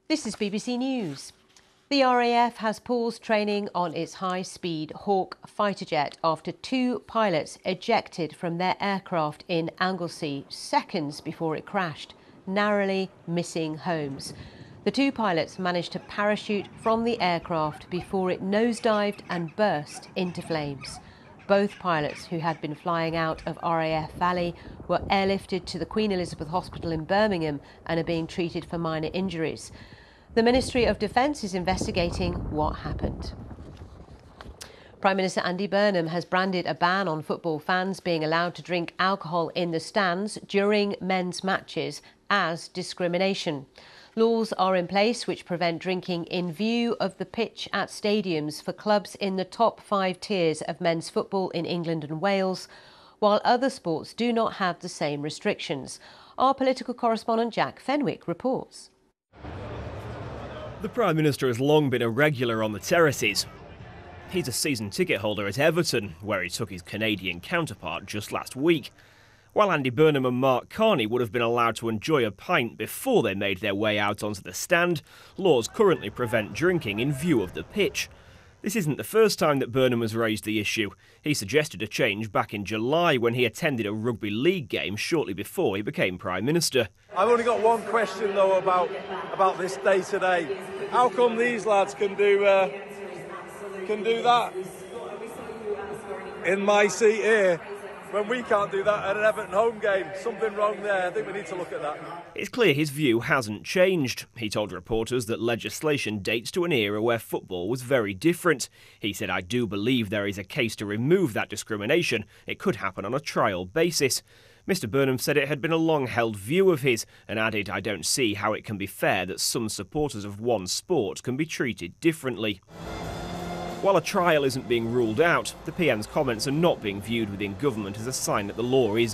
This is BBC News. The RAF has paused training on its high-speed Hawk fighter jet after two pilots ejected from their aircraft in Anglesey seconds before it crashed, narrowly missing homes. The two pilots managed to parachute from the aircraft before it nosedived and burst into flames. Both pilots, who had been flying out of RAF Valley, were airlifted to the Queen Elizabeth Hospital in Birmingham and are being treated for minor injuries. The Ministry of Defence is investigating what happened. Prime Minister Andy Burnham has branded a ban on football fans being allowed to drink alcohol in the stands during men's matches as discrimination. Laws are in place which prevent drinking in view of the pitch at stadiums for clubs in the top 5 tiers of men's football in England and Wales, while other sports do not have the same restrictions. Our political correspondent Jack Fenwick reports. The Prime Minister has long been a regular on the terraces. He's a season ticket holder at Everton, where he took his Canadian counterpart just last week. While Andy Burnham and Mark Carney would have been allowed to enjoy a pint before they made their way out onto the stand, laws currently prevent drinking in view of the pitch. This isn't the first time that Burnham has raised the issue. He suggested a change back in July when he attended a rugby league game shortly before he became Prime Minister. I've only got one question though about this day today. How come these lads can do that in my seat here when we can't do that at an Everton home game? Something wrong there. I think we need to look at that. It's clear his view hasn't changed. He told reporters that legislation dates to an era where football was very different. He said, "I do believe there is a case to remove that discrimination. It could happen on a trial basis." Mr Burnham said it had been a long-held view of his and added, "I don't see how it can be fair that some supporters of one sport can be treated differently." While a trial isn't being ruled out, the PM's comments are not being viewed within government as a sign that the law is